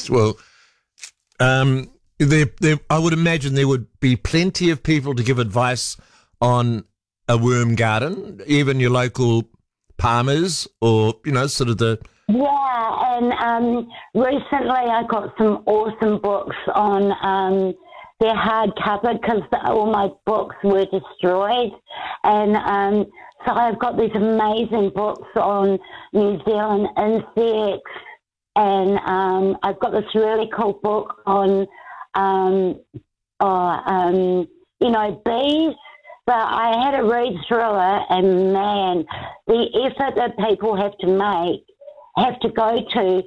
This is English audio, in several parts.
Yes, well, I would imagine there would be plenty of people to give advice on a worm garden, even your local palmers or, sort of the... Yeah, and recently I got some awesome books on their hardcover because all my books were destroyed. And so I've got these amazing books on New Zealand insects, and I've got this really cool book on, bees. But I had to read through it, and man, the effort that people have to go to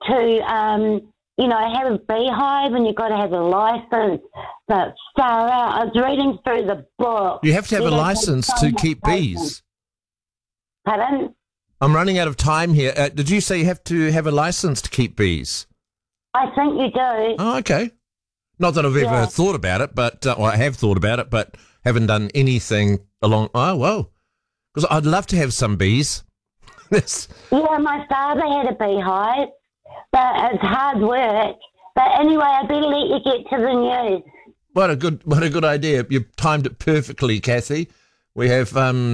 have a beehive, and you've got to have a license. But far out, I was reading through the book. You have to have a license to keep bees. Pardon? I'm running out of time here. Did you say you have to have a license to keep bees? I think you do. Oh, okay. Not that I've ever thought about it, but I have thought about it, but haven't done anything along. Oh, well, because I'd love to have some bees. Yeah, my father had a beehive, but it's hard work. But anyway, I better let you get to the news. What a good idea. You've timed it perfectly, Kathy. We have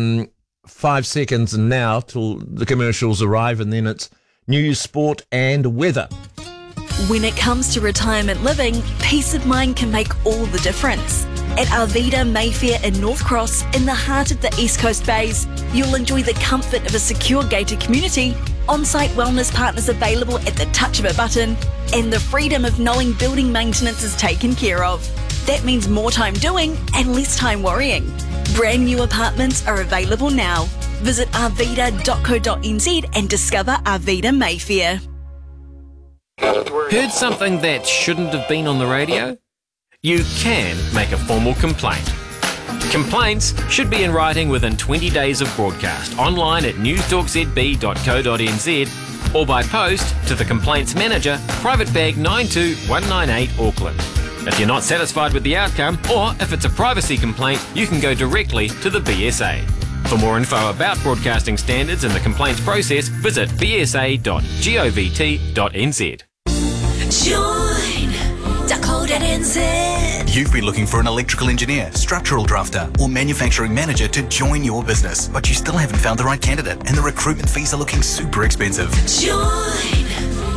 5 seconds now till the commercials arrive, and then it's news, sport and weather. When it comes to retirement living, peace of mind can make all the difference. At Arvida Mayfair in North Cross, in the heart of the East Coast Bays, you'll enjoy the comfort of a secure gated community, on-site wellness partners available at the touch of a button, and the freedom of knowing building maintenance is taken care of. That means more time doing and less time worrying. Brand new apartments are available now. Visit arvida.co.nz and discover Arvida Mayfair. Heard something that shouldn't have been on the radio? You can make a formal complaint. Complaints should be in writing within 20 days of broadcast, online at newstalkzb.co.nz or by post to the Complaints Manager, Private Bag 92198 Auckland. If you're not satisfied with the outcome, or if it's a privacy complaint, you can go directly to the BSA. For more info about broadcasting standards and the complaints process, visit bsa.govt.nz. Join .co.nz. You've been looking for an electrical engineer, structural drafter, or manufacturing manager to join your business, but you still haven't found the right candidate, and the recruitment fees are looking super expensive. Join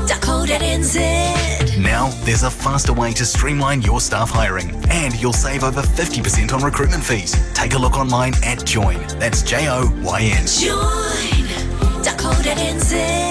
.co.nz. Now, there's a faster way to streamline your staff hiring, and you'll save over 50% on recruitment fees. Take a look online at Join. That's Joyn. Join .co.nz.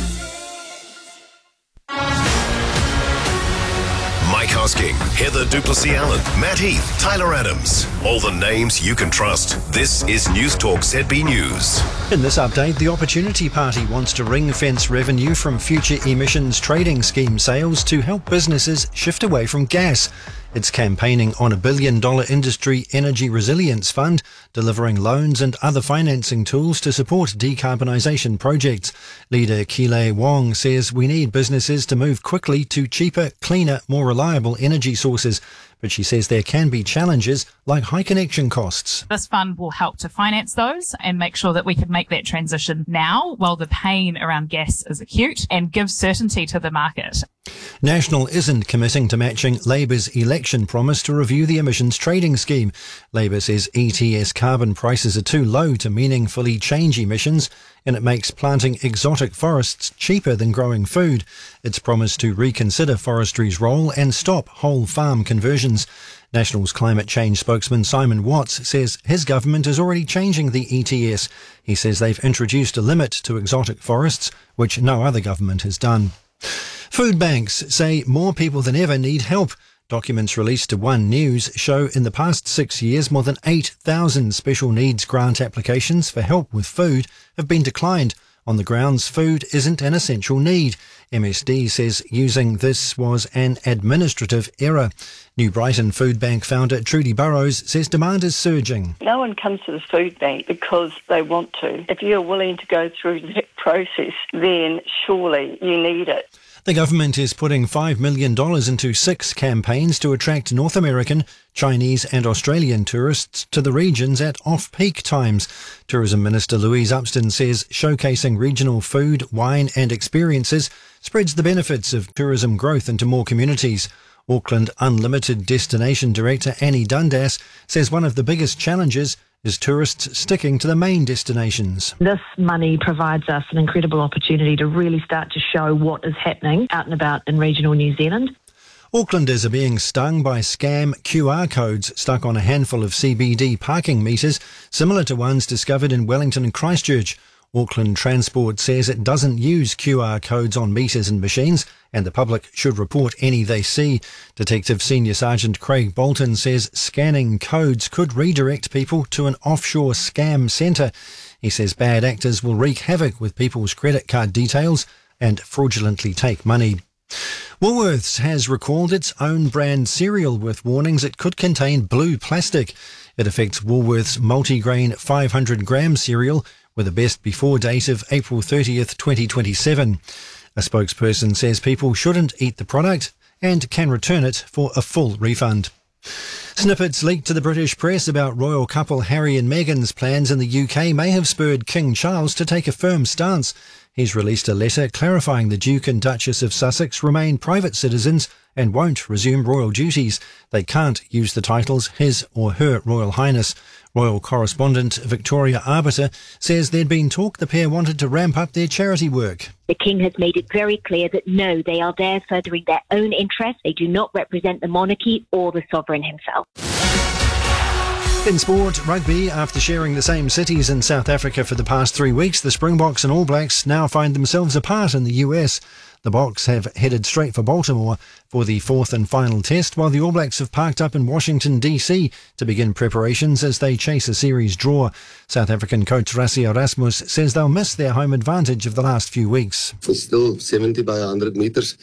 Mike Hosking, Heather Duplessis-Allen, Matt Heath, Tyler Adams. All the names you can trust. This is News Talk ZB News. In this update, the Opportunity Party wants to ring-fence revenue from future emissions trading scheme sales to help businesses shift away from gas. It's campaigning on a $1 billion industry energy resilience fund, delivering loans and other financing tools to support decarbonisation projects. Leader Keeley Wong says we need businesses to move quickly to cheaper, cleaner, more reliable energy sources. But she says there can be challenges like high connection costs. This fund will help to finance those and make sure that we can make that transition now while the pain around gas is acute and give certainty to the market. National isn't committing to matching Labour's election promise to review the emissions trading scheme. Labour says ETS carbon prices are too low to meaningfully change emissions, and it makes planting exotic forests cheaper than growing food. It's promised to reconsider forestry's role and stop whole farm conversions. National's climate change spokesman Simon Watts says his government is already changing the ETS. He says they've introduced a limit to exotic forests, which no other government has done. Food banks say more people than ever need help. Documents released to One News show in the past 6 years more than 8,000 special needs grant applications for help with food have been declined on the grounds food isn't an essential need. MSD says using this was an administrative error. New Brighton Food Bank founder Trudy Burrows says demand is surging. No one comes to the food bank because they want to. If you're willing to go through that process, then surely you need it. The government is putting $5 million into 6 campaigns to attract North American, Chinese and Australian tourists to the regions at off-peak times. Tourism Minister Louise Upston says showcasing regional food, wine and experiences spreads the benefits of tourism growth into more communities. Auckland Unlimited Destination Director Annie Dundas says one of the biggest challenges is tourists sticking to the main destinations. This money provides us an incredible opportunity to really start to show what is happening out and about in regional New Zealand. Aucklanders are being stung by scam QR codes stuck on a handful of CBD parking meters, similar to ones discovered in Wellington and Christchurch. Auckland Transport says it doesn't use QR codes on meters and machines, and the public should report any they see. Detective Senior Sergeant Craig Bolton says scanning codes could redirect people to an offshore scam centre. He says bad actors will wreak havoc with people's credit card details and fraudulently take money. Woolworths has recalled its own brand cereal with warnings it could contain blue plastic. It affects Woolworths multigrain 500-gram cereal with a best before date of April 30th, 2027. A spokesperson says people shouldn't eat the product and can return it for a full refund. Snippets leaked to the British press about royal couple Harry and Meghan's plans in the UK may have spurred King Charles to take a firm stance. He's released a letter clarifying the Duke and Duchess of Sussex remain private citizens and won't resume royal duties. They can't use the titles His or Her Royal Highness. Royal correspondent Victoria Arbiter says there'd been talk the pair wanted to ramp up their charity work. The King has made it very clear that no, they are there furthering their own interests. They do not represent the monarchy or the sovereign himself. In sport, rugby, after sharing the same cities in South Africa for the past 3 weeks, the Springboks and All Blacks now find themselves apart in the US. The Boks have headed straight for Baltimore for the 4th and final test, while the All Blacks have parked up in Washington, D.C. to begin preparations as they chase a series draw. South African coach Rassie Erasmus says they'll miss their home advantage of the last few weeks. For still 70 by 100 meters,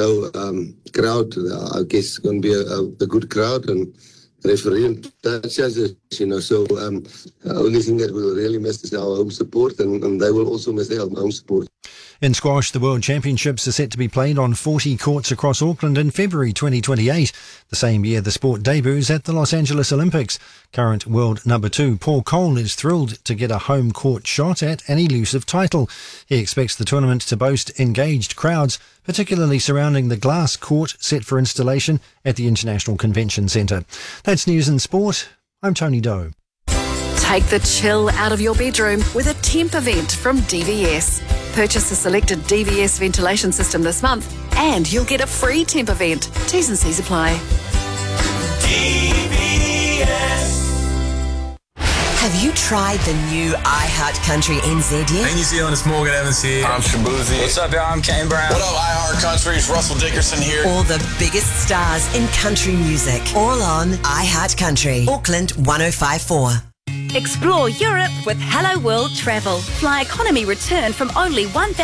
crowd, I guess, going to be a good crowd, and referee and judges, so the only thing that we'll really miss is our home support, and they will also miss their home support. In squash, the World Championships are set to be played on 40 courts across Auckland in February 2028, the same year the sport debuts at the Los Angeles Olympics. Current world number 2 Paul Cole is thrilled to get a home court shot at an elusive title. He expects the tournament to boast engaged crowds, particularly surrounding the glass court set for installation at the International Convention Centre. That's news and sport. I'm Tony Doe. Take the chill out of your bedroom with a temp event from DVS. Purchase a selected DVS ventilation system this month and you'll get a free temp event. T's and C's apply. Have you tried the new iHeart Country NZ yet? Hey New Zealand, it's Morgan Evans here. I'm Shabuzi. What's up, y'all? I'm Kane Brown. What up, iHeart Country? It's Russell Dickerson here. All the biggest stars in country music. All on iHeart Country. Auckland 105.4. Explore Europe with Hello World Travel. Fly economy return from only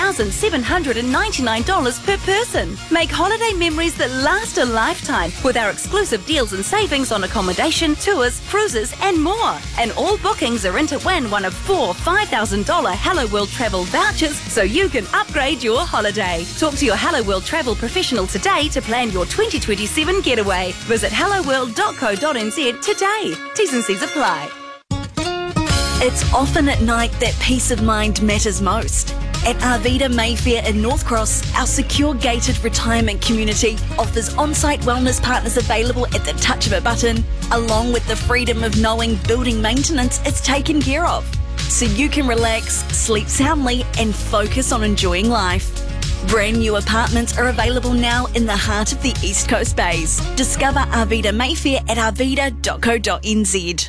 $1,799 per person. Make holiday memories that last a lifetime with our exclusive deals and savings on accommodation, tours, cruises and more. And all bookings are in to win one of 4 $5,000 Hello World Travel vouchers so you can upgrade your holiday. Talk to your Hello World Travel professional today to plan your 2027 getaway. Visit helloworld.co.nz today. T's and C's apply. It's often at night that peace of mind matters most. At Arvida Mayfair in North Cross, our secure gated retirement community offers on-site wellness partners available at the touch of a button, along with the freedom of knowing building maintenance is taken care of. So you can relax, sleep soundly and focus on enjoying life. Brand new apartments are available now in the heart of the East Coast Bays. Discover Arvida Mayfair at arvida.co.nz.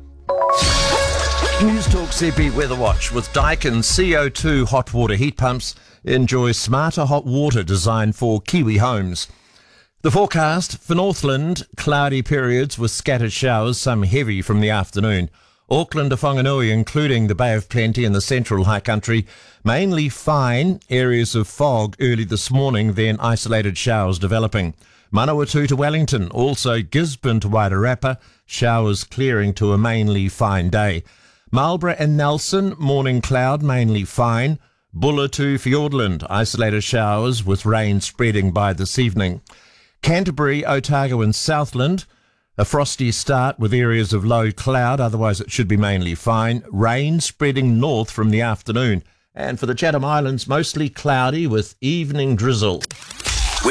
News Talk CP Weather Watch with Daikin CO2 hot water heat pumps. Enjoy smarter hot water designed for Kiwi homes. The forecast for Northland, cloudy periods with scattered showers, some heavy from the afternoon. Auckland to Whanganui, including the Bay of Plenty and the central high country, mainly fine, areas of fog early this morning, then isolated showers developing. Manawatu to Wellington, also Gisborne to Wairarapa, showers clearing to a mainly fine day. Marlborough and Nelson, morning cloud, mainly fine. Buller to Fiordland, isolated showers with rain spreading by this evening. Canterbury, Otago and Southland, a frosty start with areas of low cloud, otherwise it should be mainly fine. Rain spreading north from the afternoon. And for the Chatham Islands, mostly cloudy with evening drizzle.